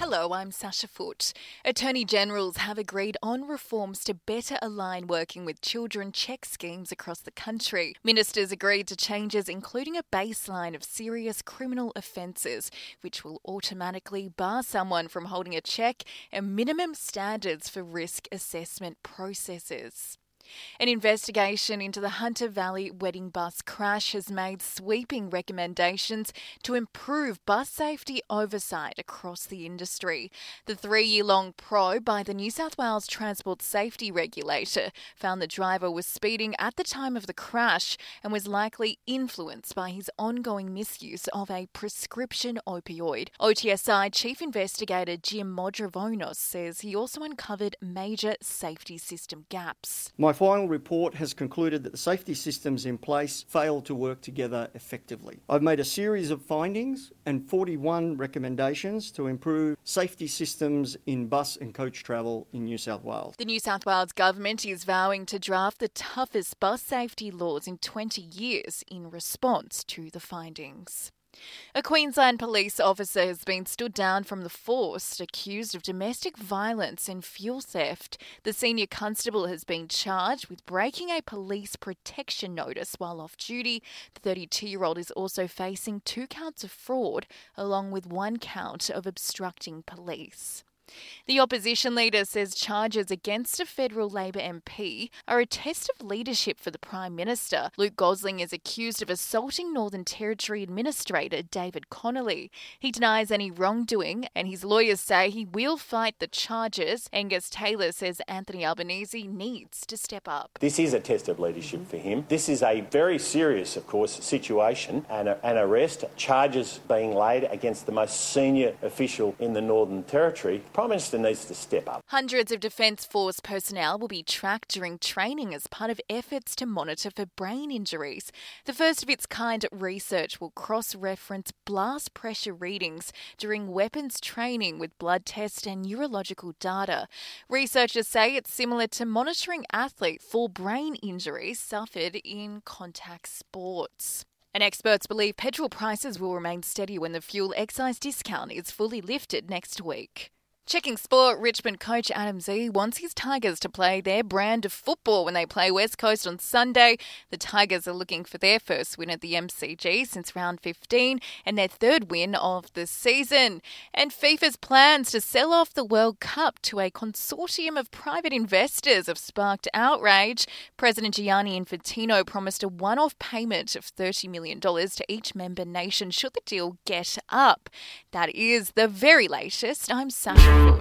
Hello, I'm Sasha Foote. Attorney Generals have agreed on reforms to better align working with children check schemes across the country. Ministers agreed to changes including a baseline of serious criminal offences, which will automatically bar someone from holding a cheque, and minimum standards for risk assessment processes. An investigation into the Hunter Valley wedding bus crash has made sweeping recommendations to improve bus safety oversight across the industry. The 3-year-long probe by the New South Wales Transport Safety Regulator found the driver was speeding at the time of the crash and was likely influenced by his ongoing misuse of a prescription opioid. OTSI Chief Investigator Jim Modravonos says he also uncovered major safety system gaps. My final report has concluded that the safety systems in place failed to work together effectively. I've made a series of findings and 41 recommendations to improve safety systems in bus and coach travel in New South Wales. The New South Wales government is vowing to draft the toughest bus safety laws in 20 years in response to the findings. A Queensland police officer has been stood down from the force, accused of domestic violence and fuel theft. The senior constable has been charged with breaking a police protection notice while off duty. The 32-year-old is also facing 2 counts of fraud, along with 1 count of obstructing police. The opposition leader says charges against a federal Labor MP are a test of leadership for the Prime Minister. Luke Gosling is accused of assaulting Northern Territory Administrator David Connolly. He denies any wrongdoing, and his lawyers say he will fight the charges. Angus Taylor says Anthony Albanese needs to step up. This is a test of leadership for him. This is a very serious, of course, situation, and an arrest, charges being laid against the most senior official in the Northern Territory. Prime Minister needs to step up. Hundreds of Defence Force personnel will be tracked during training as part of efforts to monitor for brain injuries. The first of its kind research will cross-reference blast pressure readings during weapons training with blood tests and neurological data. Researchers say it's similar to monitoring athletes for brain injuries suffered in contact sports. And experts believe petrol prices will remain steady when the fuel excise discount is fully lifted next week. Checking sport, Richmond coach Adam Z wants his Tigers to play their brand of football when they play West Coast on Sunday. The Tigers are looking for their first win at the MCG since round 15 and their 3rd win of the season. And FIFA's plans to sell off the World Cup to a consortium of private investors have sparked outrage. President Gianni Infantino promised a one-off payment of $30 million to each member nation should the deal get up. That is the very latest. I'm Sasha Foote.